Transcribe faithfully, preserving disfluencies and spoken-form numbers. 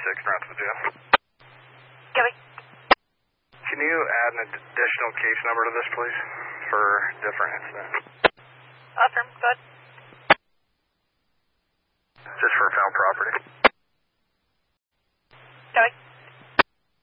six around to the jail. Gabby. Can you add an additional case number to this, please, for different incident? Affirm, go ahead. Just for found property.